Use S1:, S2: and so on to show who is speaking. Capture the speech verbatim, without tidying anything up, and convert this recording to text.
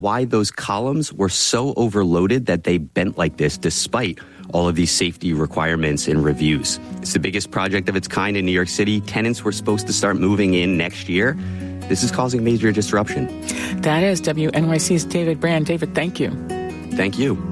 S1: why those columns were so overloaded that they bent like this despite all of these safety requirements and reviews. It's the biggest project of its kind in New York City. Tenants were supposed to start moving in next year. This is causing major disruption.
S2: That is W N Y C's David Brand. David, thank you.
S1: Thank you.